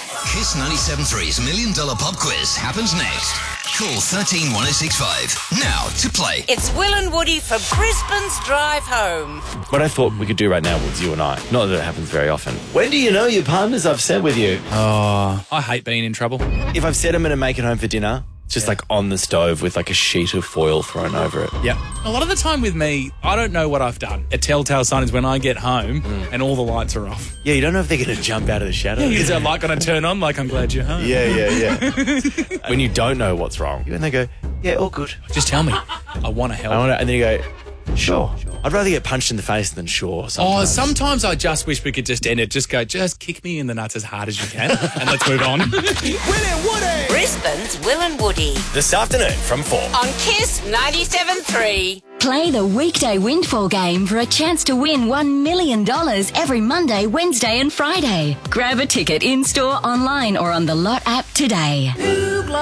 Kiss 97.3's $1 Million Pop Quiz happens next. Call 13 1065 now to play. It's Will and Woody for Brisbane's Drive Home. What I thought we could do right now was you and I. Not that it happens very often. When do you know your partner's upset with you? Oh, I hate being in trouble. If I've said I'm going to make it home for dinner, it's just like on the stove with like a sheet of foil thrown over it. Yeah. A lot of the time with me, I don't know what I've done. A telltale sign is when I get home and all the lights are off. Yeah, you don't know if they're going to jump out of the shadow. Is that light going to turn on like I'm glad you're home? Yeah. When you don't know what's wrong, and they go, yeah, all good. Just tell me. I want to help. And then you go, sure. I'd rather get punched in the face than sure sometimes. Oh, sometimes I just wish we could just end it. Just go, just kick me in the nuts as hard as you can and let's move on. Will and Woody! Brisbane's Will and Woody This afternoon from 4. on Kiss 97.3. Play the weekday Windfall game for a chance to win $1 million every Monday, Wednesday and Friday. Grab a ticket in-store, online or on the Lot app today.